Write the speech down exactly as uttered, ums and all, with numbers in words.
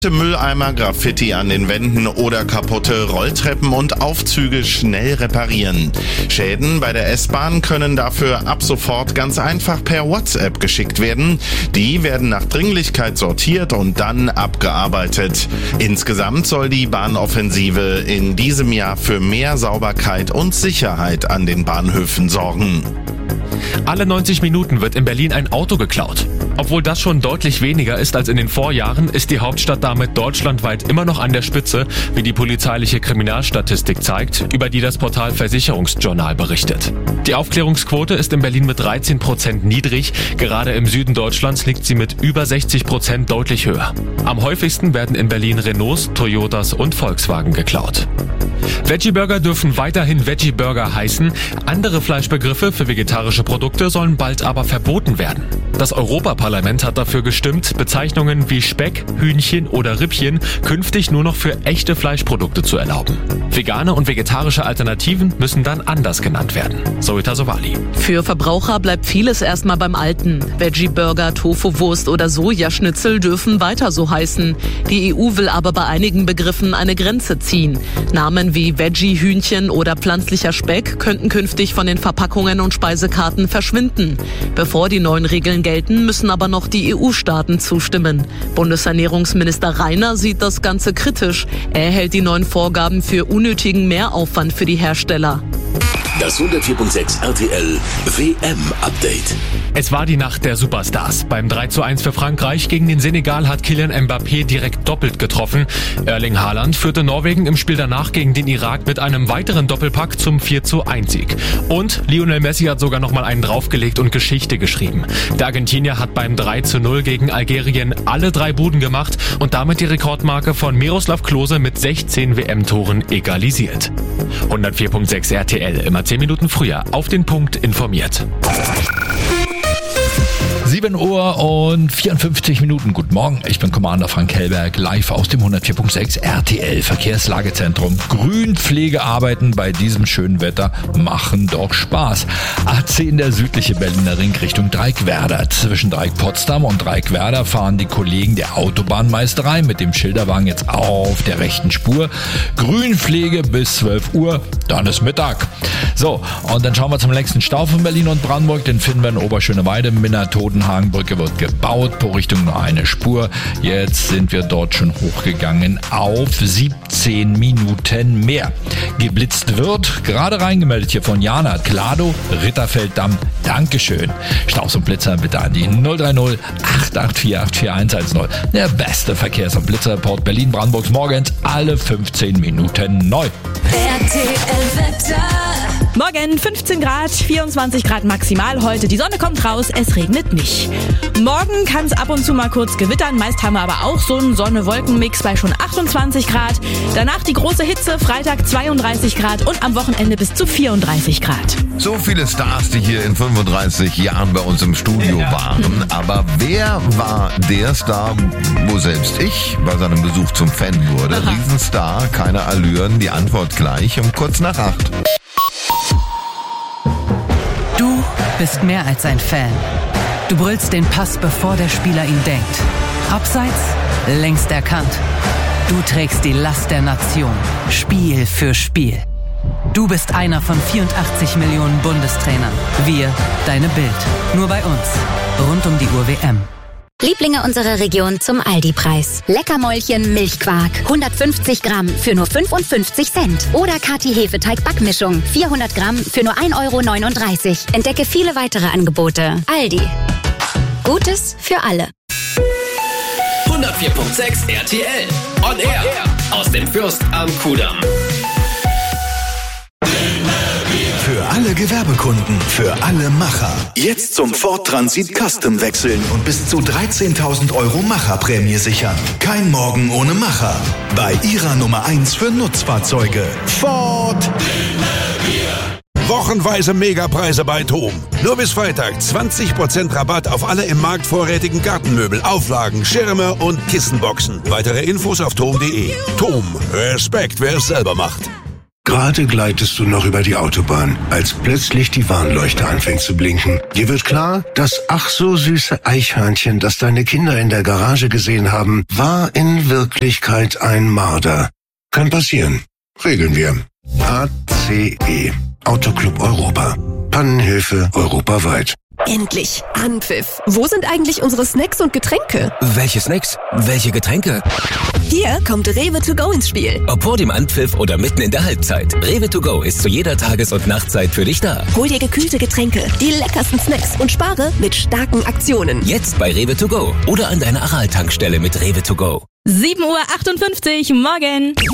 Mülleimer, Graffiti an den Wänden oder kaputte Rolltreppen und Aufzüge schnell reparieren. Schäden bei der S-Bahn können dafür ab sofort ganz einfach per WhatsApp geschickt werden. Die werden nach Dringlichkeit sortiert und dann abgearbeitet. Insgesamt soll die Bahnoffensive in diesem Jahr für mehr Sauberkeit und Sicherheit an den Bahnhöfen sorgen. Alle neunzig Minuten wird in Berlin ein Auto geklaut. Obwohl das schon deutlich weniger ist als in den Vorjahren, ist die Hauptstadt damit deutschlandweit immer noch an der Spitze, wie die polizeiliche Kriminalstatistik zeigt, über die das Portal Versicherungsjournal berichtet. Die Aufklärungsquote ist in Berlin mit dreizehn Prozent niedrig, gerade im Süden Deutschlands liegt sie mit über sechzig Prozent deutlich höher. Am häufigsten werden in Berlin Renaults, Toyotas und Volkswagen geklaut. Veggie-Burger dürfen weiterhin Veggie-Burger heißen. Andere Fleischbegriffe für vegetarische Produkte sollen bald aber verboten werden. Das Europaparlament hat dafür gestimmt, Bezeichnungen wie Speck, Hühnchen oder Rippchen künftig nur noch für echte Fleischprodukte zu erlauben. Vegane und vegetarische Alternativen müssen dann anders genannt werden. Zoe Tasovali. Für Verbraucher bleibt vieles erstmal beim Alten. Veggie-Burger, Tofu-Wurst oder Sojaschnitzel dürfen weiter so heißen. Die E U will aber bei einigen Begriffen eine Grenze ziehen. Namen wie Veggie-Hühnchen oder pflanzlicher Speck könnten künftig von den Verpackungen und Speisekarten verschwinden. Bevor die neuen Regeln gelten, müssen aber noch die E U-Staaten zustimmen. Bundesernährungsminister Reiner sieht das Ganze kritisch. Er hält die neuen Vorgaben für unnötigen Mehraufwand für die Hersteller. Das hundertvier Komma sechs R T L W M-Update. Es war die Nacht der Superstars. Beim drei zu eins für Frankreich gegen den Senegal hat Kylian Mbappé direkt doppelt getroffen. Erling Haaland führte Norwegen im Spiel danach gegen den Irak mit einem weiteren Doppelpack zum vier zu eins Sieg. Und Lionel Messi hat sogar nochmal einen draufgelegt und Geschichte geschrieben. Der Argentinier hat beim drei zu null gegen Algerien alle drei Buden gemacht und damit die Rekordmarke von Miroslav Klose mit sechzehn W M-Toren egalisiert. hundertvier Komma sechs R T L, immer zehn Minuten früher auf den Punkt informiert. sieben Uhr und vierundfünfzig Minuten. Guten Morgen, ich bin Commander Frank Hellberg, live aus dem hundertvier Komma sechs R T L Verkehrslagezentrum. Grünpflegearbeiten bei diesem schönen Wetter machen doch Spaß. A zehn der südliche Berliner Ring Richtung Dreieckwerder. Zwischen Dreieck-Potsdam und Dreieckwerder fahren die Kollegen der Autobahnmeisterei mit dem Schilderwagen jetzt auf der rechten Spur. Grünpflege bis zwölf Uhr, dann ist Mittag. So, und dann schauen wir zum längsten Stau von Berlin und Brandenburg. Den finden wir in Oberschöneweide, Minna-Toten. Hagenbrücke wird gebaut, pro Richtung nur eine Spur. Jetzt sind wir dort schon hochgegangen auf siebzehn Minuten mehr. Geblitzt wird, gerade reingemeldet hier von Jana, Klado, Ritterfelddamm, Dankeschön. Staus und Blitzer bitte an die null drei null acht acht vier acht vier eins eins null. Der beste Verkehrs- und Blitzerreport Berlin-Brandenburgs morgens alle fünfzehn Minuten neu. R T L-Wetter. Morgen fünfzehn Grad, vierundzwanzig Grad maximal heute. Die Sonne kommt raus, es regnet nicht. Morgen kann es ab und zu mal kurz gewittern. Meist haben wir aber auch so einen Sonne-Wolken-Mix bei schon achtundzwanzig Grad. Danach die große Hitze, Freitag zweiunddreißig Grad und am Wochenende bis zu vierunddreißig Grad. So viele Stars, die hier in fünfunddreißig Jahren bei uns im Studio waren. Aber wer war der Star, wo selbst ich bei seinem Besuch zum Fan wurde? Aha. Riesenstar, keine Allüren, die Antwort gleich um kurz nach acht. Du bist mehr als ein Fan. Du brüllst den Pass, bevor der Spieler ihn denkt. Abseits, längst erkannt. Du trägst die Last der Nation, Spiel für Spiel. Du bist einer von vierundachtzig Millionen Bundestrainern. Wir, deine Bild. Nur bei uns. Rund um die Uhr W M. Lieblinge unserer Region zum Aldi-Preis. Leckermäulchen Milchquark. hundertfünfzig Gramm für nur fünfundfünfzig Cent. Oder Kati Hefeteig-Backmischung. vierhundert Gramm für nur ein Euro neununddreißig. Entdecke viele weitere Angebote. Aldi. Gutes für alle. hundertvier Komma sechs R T L. On Air. Aus dem Fürst am Kudamm. Für alle Gewerbekunden, für alle Macher. Jetzt zum Ford Transit Custom wechseln und bis zu dreizehntausend Euro Macherprämie sichern. Kein Morgen ohne Macher. Bei Ihrer Nummer eins für Nutzfahrzeuge. Ford. Wochenweise Megapreise bei Thom. Nur bis Freitag zwanzig Prozent Rabatt auf alle im Markt vorrätigen Gartenmöbel, Auflagen, Schirme und Kissenboxen. Weitere Infos auf thom punkt de. Thom. Respekt, wer es selber macht. Gerade gleitest du noch über die Autobahn, als plötzlich die Warnleuchte anfängt zu blinken. Dir wird klar, das ach so süße Eichhörnchen, das deine Kinder in der Garage gesehen haben, war in Wirklichkeit ein Marder. Kann passieren. Regeln wir. A C E. Autoclub Europa. Pannenhilfe europaweit. Endlich. Anpfiff. Wo sind eigentlich unsere Snacks und Getränke? Welche Snacks? Welche Getränke? Hier kommt Rewe to go ins Spiel. Ob vor dem Anpfiff oder mitten in der Halbzeit. Rewe to go ist zu jeder Tages- und Nachtzeit für dich da. Hol dir gekühlte Getränke, die leckersten Snacks und spare mit starken Aktionen. Jetzt bei Rewe to go oder an deiner Aral-Tankstelle mit Rewe to go. sieben Uhr achtundfünfzig, morgen.